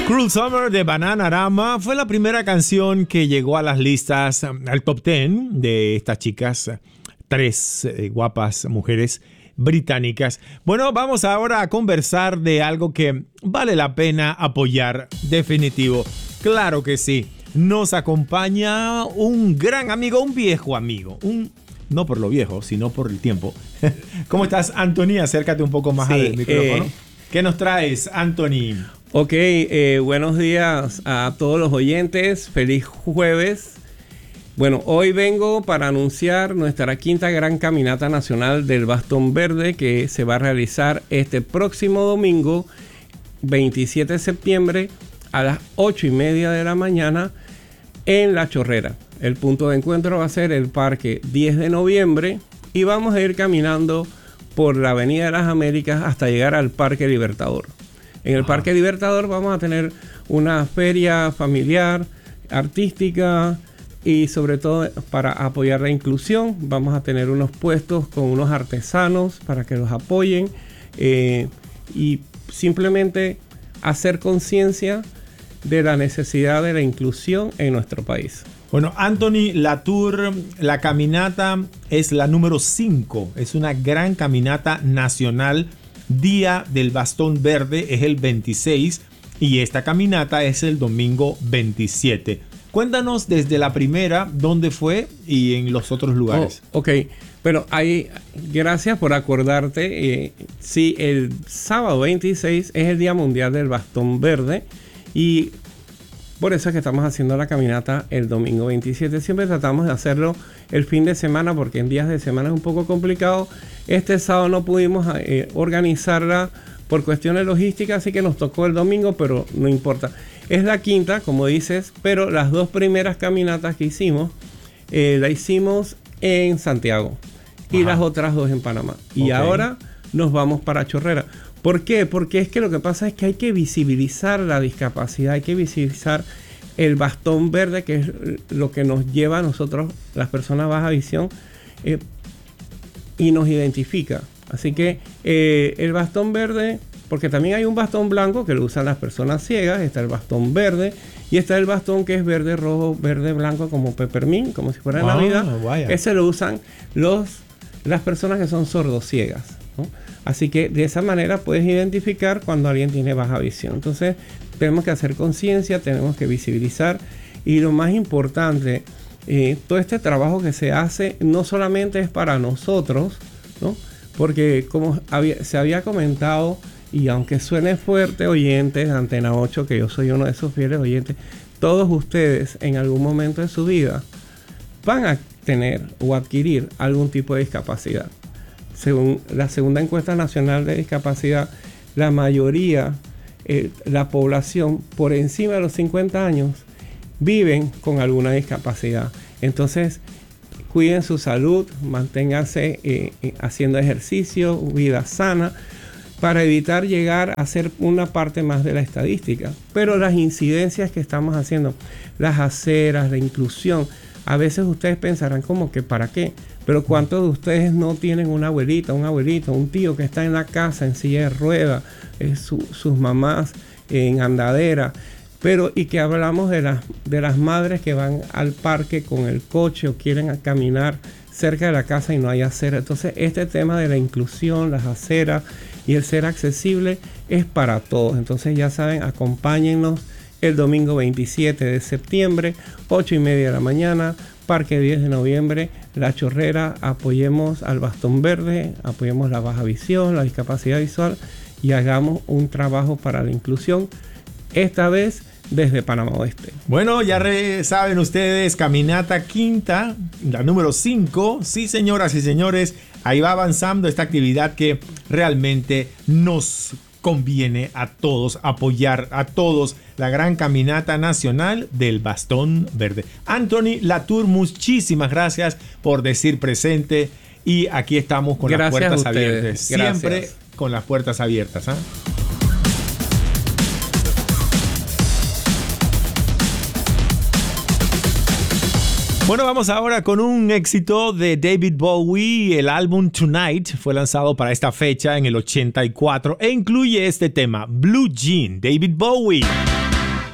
Cruel Summer de Bananarama fue la primera canción que llegó a las listas, al top 10 de estas chicas, tres guapas mujeres británicas. Bueno, vamos ahora a conversar de algo que vale la pena apoyar, definitivo. Claro que sí. Nos acompaña un gran amigo, un viejo amigo, no por lo viejo, sino por el tiempo. ¿Cómo estás, Anthony? Acércate un poco más al micrófono. ¿Qué nos traes, Anthony? Ok, buenos días a todos los oyentes. Feliz jueves. Bueno, hoy vengo para anunciar nuestra quinta gran caminata nacional del Bastón Verde que se va a realizar este próximo domingo, 27 de septiembre, a las 8:30 de la mañana en La Chorrera. El punto de encuentro va a ser el Parque 10 de noviembre y vamos a ir caminando por la Avenida de las Américas hasta llegar al Parque Libertador. En el Parque Libertador vamos a tener una feria familiar, artística y sobre todo para apoyar la inclusión. Vamos a tener unos puestos con unos artesanos para que los apoyen y simplemente hacer conciencia de la necesidad de la inclusión en nuestro país. Bueno, Anthony, la caminata es la número 5. Es una gran caminata nacional. Día del Bastón Verde es el 26 y esta caminata es el domingo 27. Cuéntanos desde la primera, dónde fue y en los otros lugares. Ok, pero gracias por acordarte. Sí, el sábado 26 es el Día Mundial del Bastón Verde y por eso es que estamos haciendo la caminata el domingo 27. Siempre tratamos de hacerlo el fin de semana porque en días de semana es un poco complicado. Este sábado no pudimos organizarla por cuestiones logísticas, así que nos tocó el domingo, pero no importa. Es la quinta, como dices, pero las dos primeras caminatas que hicimos, la hicimos en Santiago y las otras dos en Panamá. Y ahora nos vamos para Chorrera. ¿Por qué? Porque es que lo que pasa es que hay que visibilizar la discapacidad, hay que visibilizar el bastón verde, que es lo que nos lleva a nosotros, las personas baja visión, y nos identifica. Así que el bastón verde, porque también hay un bastón blanco que lo usan las personas ciegas, está el bastón verde y está el bastón que es verde, rojo, verde, blanco, como peppermint, como si fuera Navidad. Vaya. Ese lo usan las personas que son sordociegas, ¿no? Así que de esa manera puedes identificar cuando alguien tiene baja visión. Entonces tenemos que hacer conciencia, tenemos que visibilizar y lo más importante, todo este trabajo que se hace no solamente es para nosotros, ¿no? Porque como se había comentado, y aunque suene fuerte, oyentes de Antena 8, que yo soy uno de esos fieles oyentes, todos ustedes en algún momento de su vida van a tener o adquirir algún tipo de discapacidad. Según la segunda encuesta nacional de discapacidad, la mayoría, la población por encima de los 50 años viven con alguna discapacidad. Entonces, cuiden su salud, manténganse haciendo ejercicio, vida sana, para evitar llegar a ser una parte más de la estadística. Pero las incidencias que estamos haciendo, las aceras, la inclusión, a veces ustedes pensarán como que ¿para qué? Pero ¿cuántos de ustedes no tienen una abuelita, un abuelito, un tío que está en la casa en silla de ruedas, sus mamás en andadera? Pero y que hablamos de las madres que van al parque con el coche o quieren caminar cerca de la casa y no hay acera. Entonces este tema de la inclusión, las aceras y el ser accesible es para todos. Entonces ya saben, acompáñennos el domingo 27 de septiembre, 8:30 de la mañana, Parque 10 de noviembre, La Chorrera. Apoyemos al Bastón Verde, apoyemos la baja visión, la discapacidad visual y hagamos un trabajo para la inclusión, esta vez desde Panamá Oeste. Bueno, ya saben ustedes, caminata quinta, la número 5. Sí, señoras y señores, ahí va avanzando esta actividad que realmente nos conviene a todos, apoyar a todos la gran caminata nacional del Bastón Verde. Anthony Latour, muchísimas gracias por decir presente y aquí estamos con las puertas abiertas. Siempre con las puertas abiertas, ¿eh? Bueno, vamos ahora con un éxito de David Bowie. El álbum Tonight fue lanzado para esta fecha en el 84 e incluye este tema, Blue Jean, David Bowie.